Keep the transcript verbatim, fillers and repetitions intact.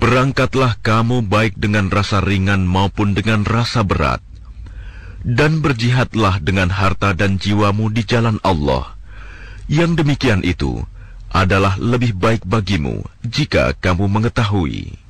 Berangkatlah kamu baik dengan rasa ringan maupun dengan rasa berat, dan berjihadlah dengan harta dan jiwamu di jalan Allah. Yang demikian itu adalah lebih baik bagimu jika kamu mengetahui.